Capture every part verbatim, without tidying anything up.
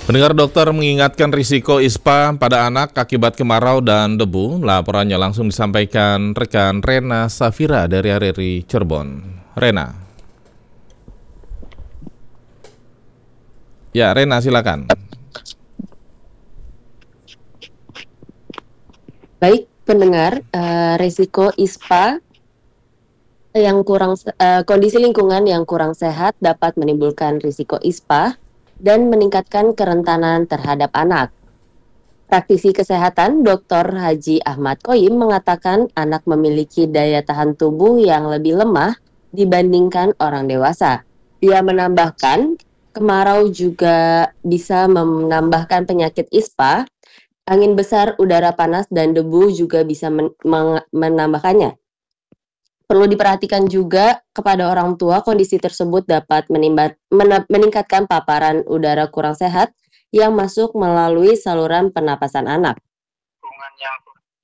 Pendengar, dokter mengingatkan risiko ispa pada anak akibat kemarau dan debu. Laporannya langsung disampaikan rekan Rena Safira dari R R I Cirebon. Rena. Ya, Rena silakan. Baik, pendengar, uh, risiko ispa yang kurang uh, kondisi lingkungan yang kurang sehat dapat menimbulkan risiko ispa dan meningkatkan kerentanan terhadap anak. Praktisi kesehatan doktor Haji Ahmad Qoyim mengatakan anak memiliki daya tahan tubuh yang lebih lemah dibandingkan orang dewasa. Dia menambahkan, kemarau juga bisa menambahkan penyakit ispa, angin besar, udara panas, dan debu juga bisa men- men- menambahkannya. Perlu diperhatikan juga kepada orang tua, kondisi tersebut dapat menimba, men- meningkatkan paparan udara kurang sehat yang masuk melalui saluran pernapasan anak. Lingkungan yang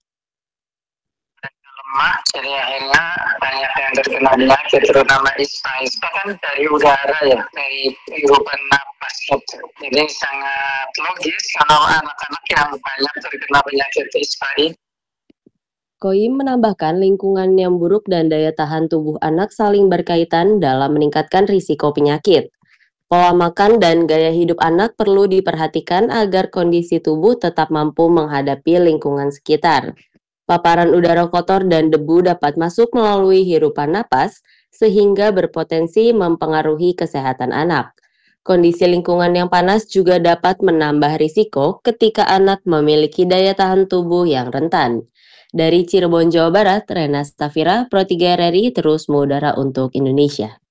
lemah, jadi akhirnya banyak yang terkena penyakit, terutama ispa. Ispa kan dari udara ya, dari hirupan napas gitu. Jadi sangat logis kalau anak-anak yang banyak terkena penyakit ispa ini. Qoyim menambahkan lingkungan yang buruk dan daya tahan tubuh anak saling berkaitan dalam meningkatkan risiko penyakit. Pola makan dan gaya hidup anak perlu diperhatikan agar kondisi tubuh tetap mampu menghadapi lingkungan sekitar. Paparan udara kotor dan debu dapat masuk melalui hirupan napas sehingga berpotensi mempengaruhi kesehatan anak. Kondisi lingkungan yang panas juga dapat menambah risiko ketika anak memiliki daya tahan tubuh yang rentan. Dari Cirebon, Jawa Barat, Rena Safira, Pro tiga R R I terus mengudara untuk Indonesia.